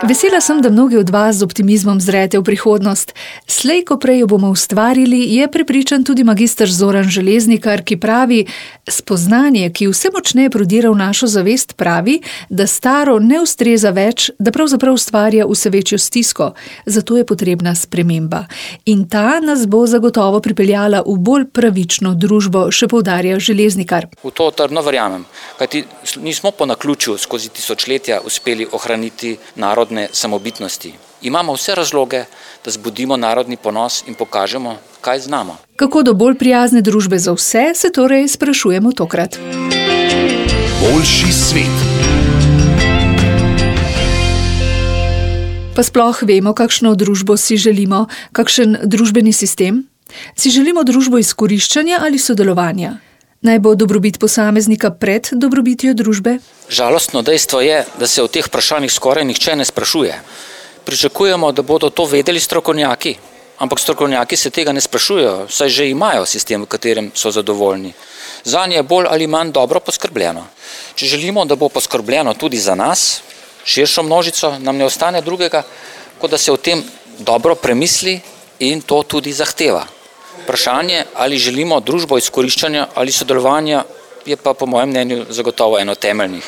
Vesela sem, da mnogi od vas z optimizmom zrete v prihodnost. Slej, ko prej jo bomo ustvarili, je prepričan tudi magister Zoran Železnikar, ki pravi, spoznanje, ki vse močneje prodira v našo zavest, pravi, da staro ne ustreza več, da pravzaprav ustvarja vse večjo stisko. Zato je potrebna sprememba. In ta nas bo zagotovo pripeljala v bolj pravično družbo, še poudarja Železnikar. V to trdno verjamem, kajti nismo po naključju skozi tisočletja uspeli ohraniti narodne samobitnosti. Imamo vse razloge, da zbudimo narodni ponos in pokažemo, kaj znamo. Kako do bolj prijazne družbe za vse, se torej sprašujemo tokrat. Boljši svet. Pa sploh vemo, kakšno družbo si želimo, kakšen družbeni sistem? Si želimo družbo izkoriščanja ali sodelovanja? Naj bo dobrobit posameznika pred dobrobitjo družbe? Žalostno dejstvo je, da se o teh vprašanjih skoraj nihče ne sprašuje. Pričakujemo, da bodo to vedeli strokovnjaki, ampak strokovnjaki se tega ne sprašujejo, saj že imajo sistem, v katerem so zadovoljni. Zanje je bolj ali manj dobro poskrbljeno. Če želimo, da bo poskrbljeno tudi za nas, širšo množico, nam ne ostane drugega, kot da se o tem dobro premisli in to tudi zahteva. Vprašanje, ali želimo družbo izkoriščanja ali sodelovanja, je pa po mojem mnenju zagotovo eno temeljnih.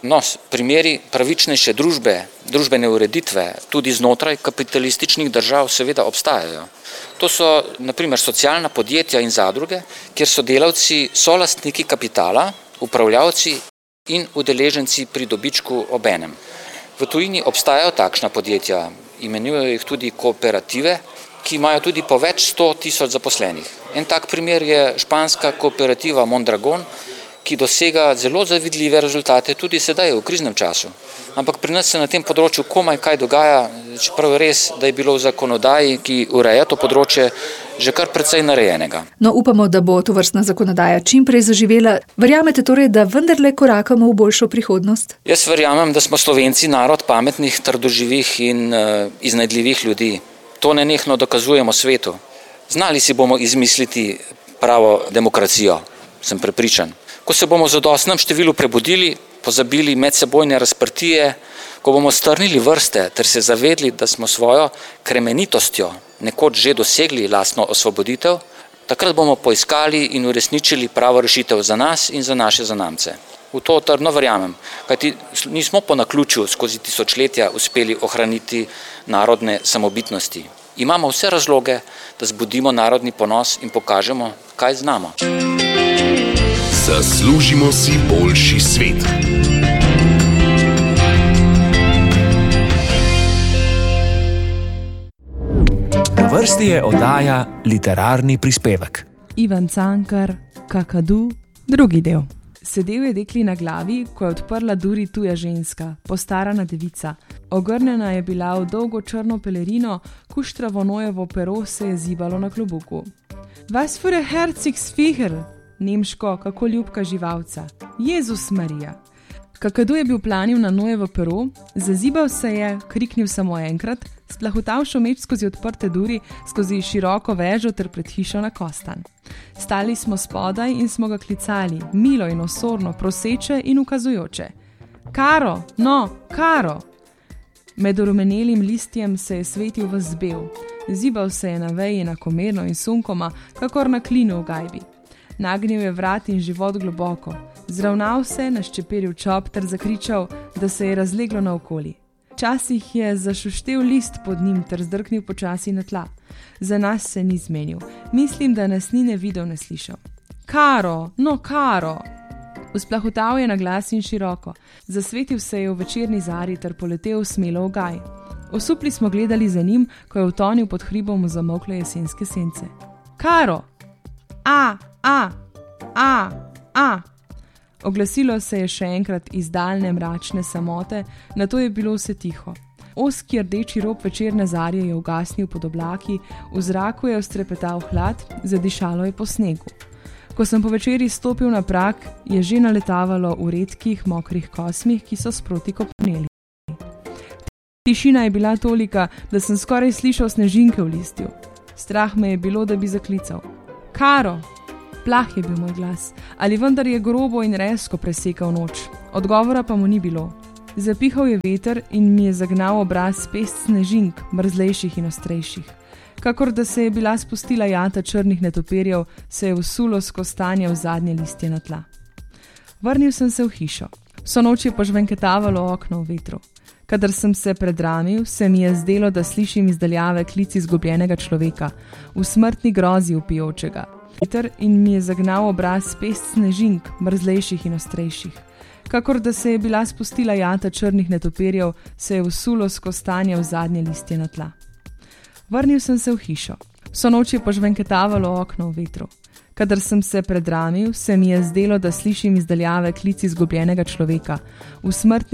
Primeri pravičnejše družbe, družbene ureditve, tudi znotraj kapitalističnih držav seveda obstajajo. To so na primer socialna podjetja in zadruge, kjer so delavci solastniki kapitala, upravljavci in udeleženci pri dobičku obenem. V tujini obstajajo takšna podjetja, imenujejo jih tudi kooperative, ki imajo tudi po več 100.000 zaposlenih. En tak primer je španska kooperativa Mondragon, ki dosega zelo zavidljive rezultate tudi sedaj v kriznem času. Ampak pri nas se na tem področju komaj kaj dogaja, čeprav je res, da je bilo v zakonodaji, ki ureja to področje, že kar precej narejenega. No, upamo, da bo tovrstna zakonodaja čim prej zaživela. Verjamete torej, da vendarle korakamo v boljšo prihodnost? Jaz verjamem, da smo Slovenci narod pametnih, trdoživih in iznajdljivih ljudi. To nenehno dokazujemo svetu. Znali si bomo izmisliti pravo demokracijo, sem prepričan. Ko se bomo v zadostnem številu prebudili, pozabili medsebojne razprtije, ko bomo strnili vrste ter se zavedli, da smo svojo kremenitostjo nekoč že dosegli lastno osvoboditev, takrat bomo poiskali in uresničili pravo rešitev za nas in za naše zanamce. V to trdno verjamem, kajti nismo po naključju skozi tisočletja uspeli ohraniti narodne samobitnosti. Imamo vse razloge, da zbudimo narodni ponos in pokažemo, kaj znamo. Zaslužimo si boljši svet. Na vrsti je oddaja Literarni prispevek. Ivan Cankar, Kakadu, drugi del. Sedel je dekli na glavi, ko je odprla duri tuja ženska, postarana devica. Ogrnjena je bila v dolgo črno pelerino, kuštravo nojevo pero se je zibalo na klobuku. Was für ein herziges Viecherl, nemško, kako ljubka živalca. Jezus Marija. Kakadu je bil planil na nojevo pero, zazibal se je, kriknil samo enkrat, splahotal šumeč skozi odprte duri, skozi široko vežo ter pred hišo na kostan. Stali smo spodaj in smo ga klicali, milo in osorno, proseče in ukazujoče. Karo, no, Karo! Med orumenelim listjem se je svetil ves bel. Zibal se je na veji enakomerno in sunkoma, kakor na klinu v gajbi. Nagnil je vrat in život globoko. Zravnal se, naščeperil čop ter zakričal, da se je razleglo naokoli. Včasih je zašuštel list pod njim ter zdrknil počasi na tla. Za nas se ni zmenil. Mislim, da nas ni ne videl, ne slišal. Karo, no Karo! Usplahotal je na glas in široko. Zasvetil se je v večerni zari ter poletel smelo v gaj. Osupli smo gledali za njim, ko je utonil pod hribom v zamolkle jesenske sence. Karo! A! Oglasilo se je še enkrat iz daljne mračne samote, nato je bilo vse tiho. Ozki rdeči rob večerne zarje je ugasnil pod oblaki, v zraku je ostrepetal hlad, zadišalo je po snegu. Ko sem po večeri stopil na prag, je že naletavalo v redkih, mokrih kosmih, ki so sproti kopneli. Tišina je bila tolika, da sem skoraj slišal snežinke v listju. Strah me je bilo, da bi zaklical. Karo! Plah je bil moj glas, ali vendar je grobo in rezko presekal noč. Odgovora pa mu ni bilo. Zapihal je veter in mi je zagnal obraz pest snežink, mrzlejših in ostrejših. Kakor da se je bila spustila jata črnih netopirjev, se je vsulo skostanje v zadnje listje na tla. Vrnil sem se v hišo. Vso noč je požvenketavalo okno v vetru. Kadar sem se predramil, se mi je zdelo, da slišim izdaljave klic izgubljenega človeka, v smrtni grozi vpijočega. Veter in mi je zagnal obraz pest snežink, mrzlejših in ostrejših. Kakor da se je bila spustila jata črnih netopirjev, se je vsulo skostanje v zadnje listje na tla. Vrnil sem se v hišo. Vso noč je požvenketavalo okno v vetru. Kadar sem se predramil, se mi je zdelo, da slišim izdaljave klic izgubljenega človeka, v smrtni